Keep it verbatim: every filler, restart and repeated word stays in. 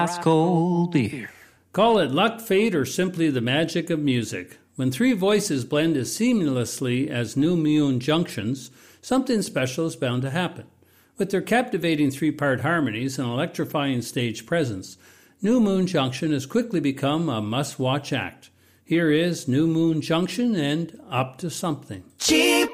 ice cold beer. Call it luck, fate, or simply the magic of music. When three voices blend as seamlessly as New Moon Junction's, something special is bound to happen. With their captivating three-part harmonies and electrifying stage presence, New Moon Junction has quickly become a must-watch act. Here is New Moon Junction and Up to Something. Cheap